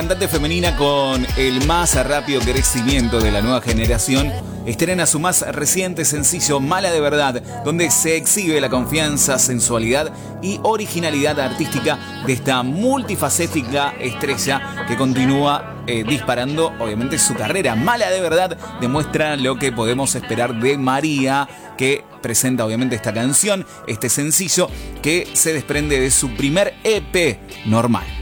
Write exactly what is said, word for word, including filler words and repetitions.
Cantante femenina con el más rápido crecimiento de la nueva generación estrena su más reciente sencillo Mala de Verdad, donde se exhibe la confianza, sensualidad y originalidad artística de esta multifacética estrella que continúa eh, disparando obviamente su carrera. Mala de Verdad demuestra lo que podemos esperar de María, que presenta obviamente esta canción, este sencillo que se desprende de su primer E P, Normal.